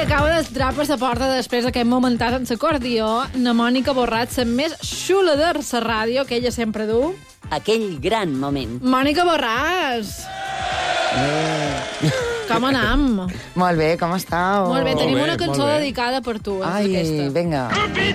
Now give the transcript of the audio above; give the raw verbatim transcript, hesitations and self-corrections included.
acaba d'entrar per la porta després d'aquest momentat en l'acordió, la Mònica Borràs, la més xula de la ràdio, que ella sempre du. Aquell gran moment. Mònica Borràs! Eh. Com anam? Molt bé, com estàu? Molt bé, tenim bé, una cançó molt bé. dedicada per tu. És Ai, aquesta. vinga.